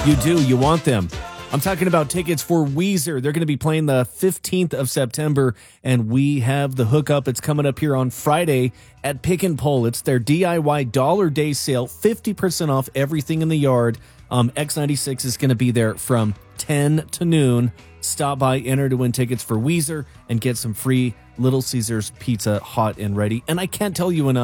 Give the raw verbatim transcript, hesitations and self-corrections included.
You do. You want them. I'm talking about tickets for Weezer. They're going to be playing the fifteenth of September, and we have the hookup. It's coming up here on Friday at Pick and Pull. It's their D I Y Dollar Day sale, fifty percent off everything in the yard. Um, X ninety-six is going to be there from ten to noon. Stop by, enter to win tickets for Weezer, and get some free Little Caesars pizza hot and ready. And I can't tell you enough.